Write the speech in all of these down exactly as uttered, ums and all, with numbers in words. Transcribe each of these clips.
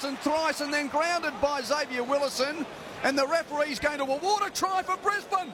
Wilson thrice and then grounded by Xavier Willison. And the referee's going to award a try for Brisbane.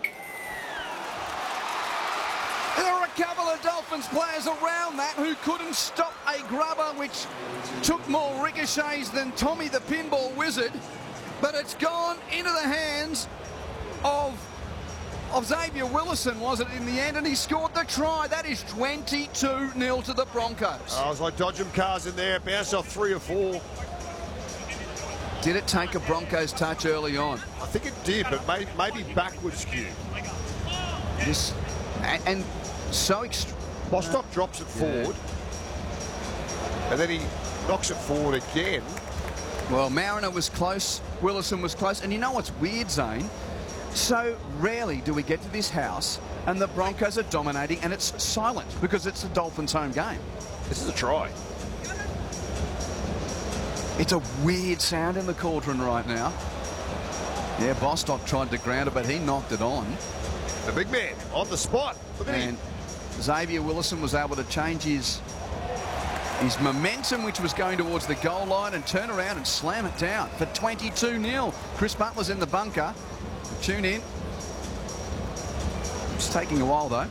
There are a couple of Dolphins players around that who couldn't stop a grubber which took more ricochets than Tommy the Pinball Wizard. But it's gone into the hands of, of Xavier Willison, was it, in the end? And he scored the try. That is twenty-two nil to the Broncos. I was like dodging cars in there, bounced off three or four. Did it take a Broncos touch early on? I think it did, but may, maybe backwards skew. This, and, and so... Ext Bostock drops it forward, yeah. And then he knocks it forward again. Well, Mariner was close, Willison was close, and you know what's weird, Zane? So rarely do we get to this house and the Broncos are dominating and it's silent because it's the Dolphins' home game. This is a try. It's a weird sound in the cauldron right now. Yeah, Bostock tried to ground it, but he knocked it on. The big man on the spot. Look at and him. Xavier Willison was able to change his his momentum, which was going towards the goal line, and turn around and slam it down for twenty-two nil. Chris Butler's in the bunker. Tune in. It's taking a while, though.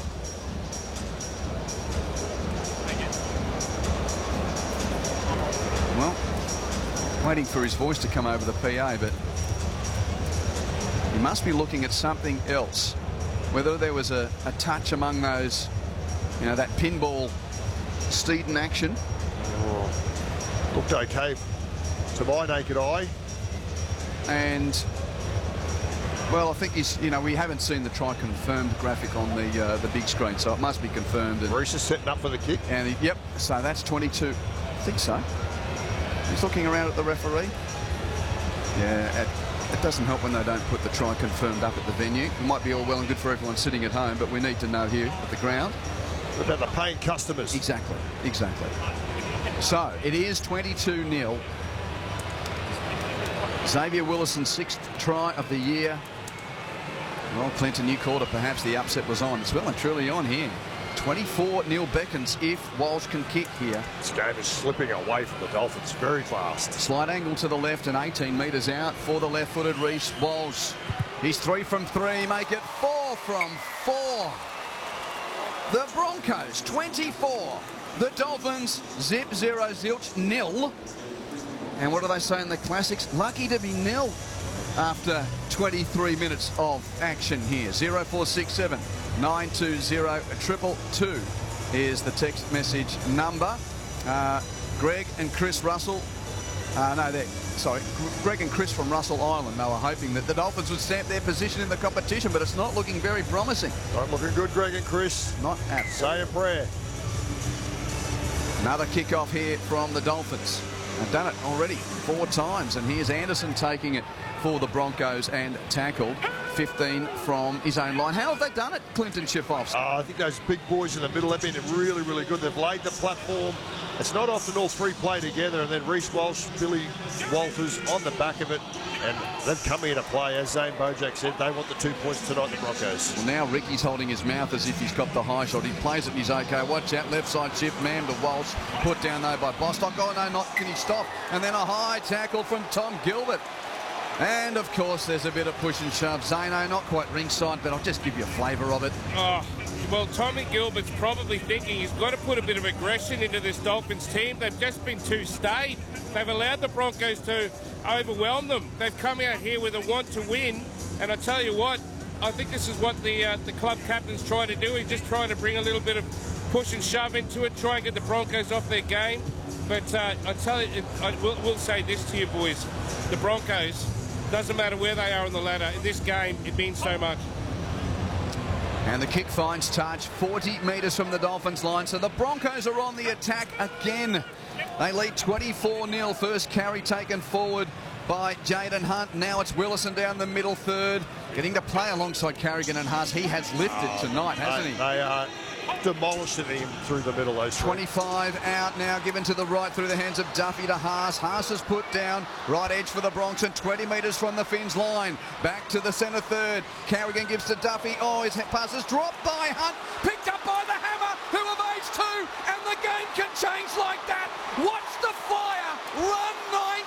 Well, waiting for his voice to come over the P A, but he must be looking at something else. Whether there was a, a touch among those, you know, that pinball Steeden action. Oh, looked okay to my naked eye. And, well, I think he's, you know, we haven't seen the try confirmed graphic on the uh, the big screen, so it must be confirmed. And, Reese is setting up for the kick. And he, yep, so that's twenty-two. I think so. He's looking around at the referee. Yeah, it, it doesn't help when they don't put the try confirmed up at the venue. It might be all well and good for everyone sitting at home, but we need to know here at the ground. What about the paying customers? Exactly, exactly. So it is twenty-two nil. Xavier Willison's sixth try of the year. Well, Clinton, you called it, perhaps the upset was on. It's well and truly on here. twenty-four nil beckons if Walsh can kick here. This game is slipping away from the Dolphins very fast. Slight angle to the left and eighteen metres out for the left-footed Reece Walsh. He's three from three, make it four from four. The Broncos, twenty-four. The Dolphins, zip, zero, zilch, nil. And what do they say in the classics? Lucky to be nil after twenty-three minutes of action here. zero four six seven nine two zero triple two is the text message number. Uh, Greg and Chris Russell. Uh, no, they're, sorry, Greg and Chris from Russell Island. They were hoping that the Dolphins would stamp their position in the competition, but it's not looking very promising. Not looking good, Greg and Chris. Not at Say a prayer. Another kickoff here from the Dolphins. They've done it already four times, and here's Anderson taking it for the Broncos and tackled. fifteen from his own line. How have they done it, Clinton Schiffolfs? Uh, I think those big boys in the middle have been really, really good. They've laid the platform. It's not often all three play together, and then Reece Walsh, Billy Walters on the back of it, and they've come here to play. As Zane Bojack said, they want the two points tonight, the Broncos. Well, now Ricky's holding his mouth as if he's got the high shot. He plays it and he's okay. Watch out, left side shift, man to Walsh. Put down though by Bostock. Oh no, not can he stop? And then a high tackle from Tom Gilbert. And of course there's a bit of push and shove. Zano not quite ringside, but I'll just give you a flavour of it. Oh, well, Tommy Gilbert's probably thinking he's got to put a bit of aggression into this Dolphins team. They've just been too staid. They've allowed the Broncos to overwhelm them. They've come out here with a want to win, and I tell you what, I think this is what the uh, the club captain's trying to do. He's just trying to bring a little bit of push and shove into it, try and get the Broncos off their game. But uh, I tell you, I will we'll say this to you boys, the Broncos, doesn't matter where they are on the ladder, in this game it means so much. And the kick finds touch forty metres from the Dolphins line, so the Broncos are on the attack again. They lead twenty-four nil. First carry taken forward by Jaden Hunt. Now it's Willison down the middle third, getting to play alongside Carrigan and Haas. He has lifted oh, tonight, hasn't they, he? They are demolishing him through the middle. Those twenty-five out now, given to the right through the hands of Duffy to Haas. Haas is put down, right edge for the Bronx and twenty metres from the Finns line. Back to the centre third. Carrigan gives to Duffy. Oh, his pass is dropped by Hunt. Picked up by the Hammer, who evades two, and the game can change like that. What